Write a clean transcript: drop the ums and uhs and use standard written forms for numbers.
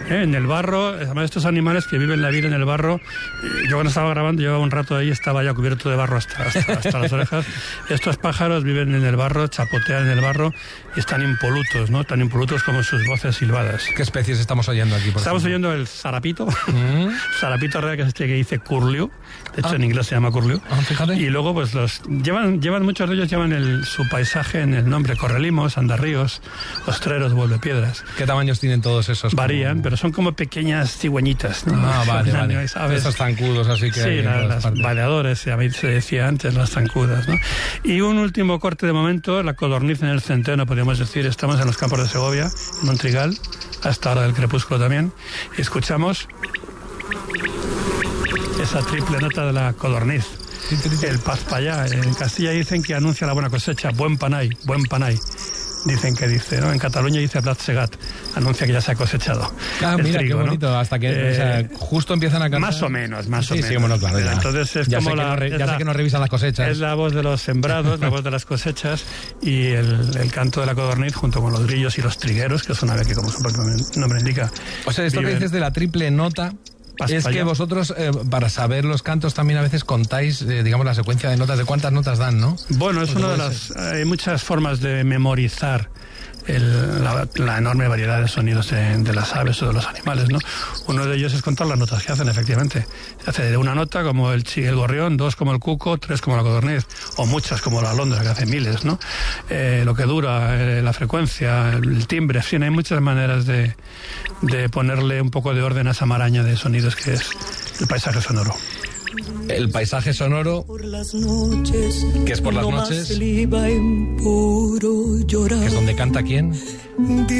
En el barro, además estos animales que viven la vida en el barro, yo cuando estaba grabando llevaba un rato ahí, estaba ya cubierto de barro hasta las orejas. Estos pájaros viven en el barro, chapotean en el barro y están impolutos, ¿no? Tan impolutos como sus voces silbadas. ¿Qué especies estamos oyendo aquí? Estamos oyendo el zarapito, zarapito real, que es este que dice curlew, de hecho en inglés se llama curlew. Fíjate. Y luego pues llevan muchos de ellos llevan su paisaje en el nombre: correlimos, andarríos, ostreros, vuelvepiedras. ¿Qué tamaños tienen todos esos? Varían, pero son como pequeñas cigüeñitas, ¿no? Vale. Esos zancudos, así que... Sí, las baleadores, se decía antes, las zancudas, ¿no? Y un último corte de momento, la codorniz en el centeno, podríamos decir. Estamos en los campos de Segovia, en un trigal, hasta hora del crepúsculo también, y escuchamos esa triple nota de la codorniz. El paspallá, en Castilla dicen que anuncia la buena cosecha, buen panay. Dicen que dice, ¿no? En Cataluña dice Blat Segat, anuncia que ya se ha cosechado. Mira, trigo, qué bonito, ¿no? Hasta que justo empiezan a cantar. Más o menos. Sí, bueno, claro, ya. Entonces es ya como sé que no revisan las cosechas. Es la voz de los sembrados, la voz de las cosechas y el canto de la codorniz junto con los grillos y los trigueros, que es una ave que, como su propio nombre indica... O sea, esto que dices de la triple nota... Es que vosotros, para saber los cantos, también a veces contáis, digamos, la secuencia de notas, de cuántas notas dan, ¿no? Bueno, es una de las... Hay muchas formas de memorizar la enorme variedad de sonidos de las aves o de los animales, ¿no? Uno de ellos es contar las notas que hacen, efectivamente. Se hace de una nota como el gorrión, 2 como el cuco, 3 como la codorniz, o muchas como la alondra, que hace miles, ¿no? Lo que dura, la frecuencia, el timbre, en fin, hay muchas maneras de ponerle un poco de orden a esa maraña de sonidos que es el paisaje sonoro. El paisaje sonoro, que es por las noches, que es donde canta ¿quién?